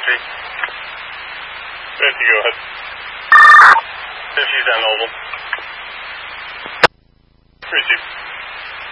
50. 50, go ahead. 50's on Oval. Receive.